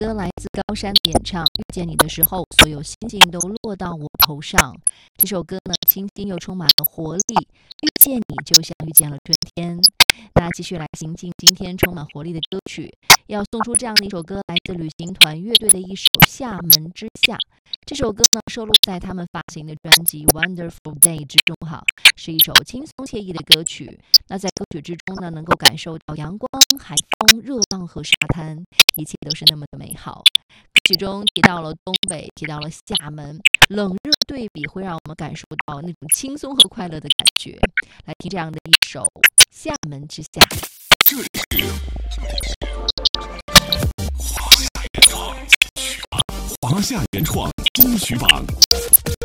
歌来自高山的演唱，遇见你的时候，所有心情都落到我头上。这首歌呢，清新又充满了活力，遇见你就像遇见了春天。那继续来行进今天充满活力的歌曲，要送出这样的一首歌，来自旅行团乐队的一首《厦门之夏》。这首歌呢，收录在他们发行的专辑《Wonderful Day》之中，是一首轻松惬意的歌曲。那在歌曲之中呢，能够感受到阳光、海风、热浪和沙滩，一切都是那么的美好。歌曲中提到了东北，提到了厦门，冷热对比会让我们感受到那种轻松和快乐的感觉。来听这样的一首《厦门之夏》。 这里是华夏原创金曲榜。